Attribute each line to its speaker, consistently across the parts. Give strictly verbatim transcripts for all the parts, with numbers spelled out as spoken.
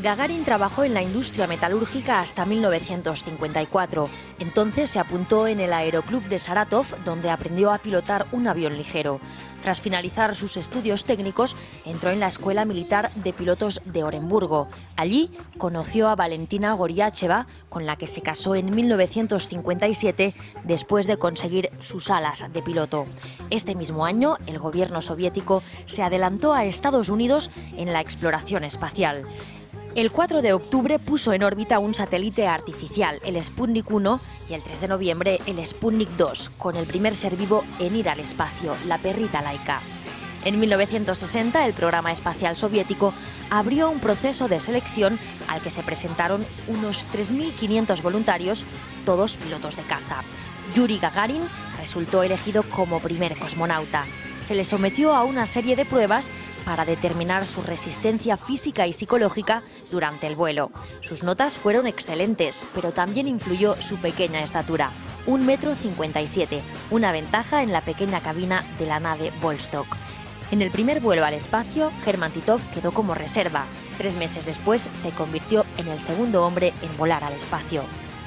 Speaker 1: Gagarin trabajó en la industria metalúrgica hasta mil novecientos cincuenta y cuatro. Entonces se apuntó en el Aeroclub de Saratov, donde aprendió a pilotar un avión ligero. Tras finalizar sus estudios técnicos, entró en la Escuela Militar de Pilotos de Oremburgo. Allí conoció a Valentina Goriacheva, con la que se casó en mil novecientos cincuenta y siete, después de conseguir sus alas de piloto. Este mismo año, el gobierno soviético se adelantó a Estados Unidos en la exploración espacial. El cuatro de octubre puso en órbita un satélite artificial, el Sputnik uno, y el tres de noviembre el Sputnik dos, con el primer ser vivo en ir al espacio, la perrita Laika. En mil novecientos sesenta, el programa espacial soviético abrió un proceso de selección al que se presentaron unos tres mil quinientos voluntarios, todos pilotos de caza. Yuri Gagarin resultó elegido como primer cosmonauta. Se le sometió a una serie de pruebas para determinar su resistencia física y psicológica durante el vuelo. Sus notas fueron excelentes, pero también influyó su pequeña estatura, un metro cincuenta y siete, una ventaja en la pequeña cabina de la nave Vostok. En el primer vuelo al espacio, Hermann Titov quedó como reserva. Tres meses después se convirtió en el segundo hombre en volar al espacio.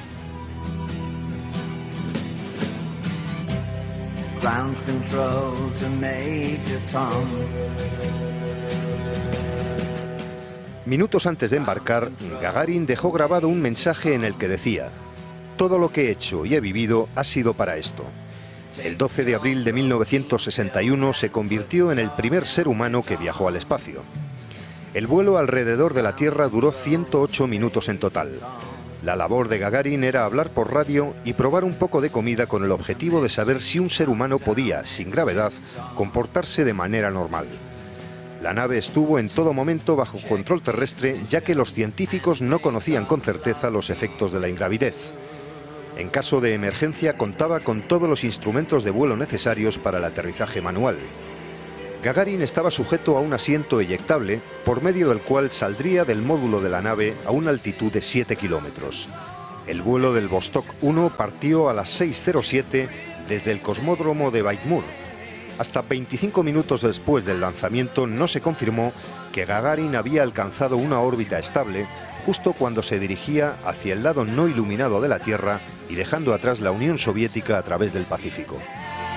Speaker 2: Ground control to Major Tom.
Speaker 3: Minutos antes de embarcar, Gagarin dejó grabado un mensaje en el que decía: «Todo lo que he hecho y he vivido ha sido para esto». El doce de abril de mil novecientos sesenta y uno se convirtió en el primer ser humano que viajó al espacio. El vuelo alrededor de la Tierra duró ciento ocho minutos en total. La labor de Gagarin era hablar por radio y probar un poco de comida con el objetivo de saber si un ser humano podía, sin gravedad, comportarse de manera normal. La nave estuvo en todo momento bajo control terrestre, ya que los científicos no conocían con certeza los efectos de la ingravidez. En caso de emergencia contaba con todos los instrumentos de vuelo necesarios para el aterrizaje manual. Gagarin estaba sujeto a un asiento eyectable, por medio del cual saldría del módulo de la nave a una altitud de siete kilómetros. El vuelo del Vostok uno partió a las seis cero siete desde el cosmódromo de Baikmur. Hasta veinticinco minutos después del lanzamiento no se confirmó que Gagarin había alcanzado una órbita estable justo cuando se dirigía hacia el lado no iluminado de la Tierra y dejando atrás la Unión Soviética a través del Pacífico.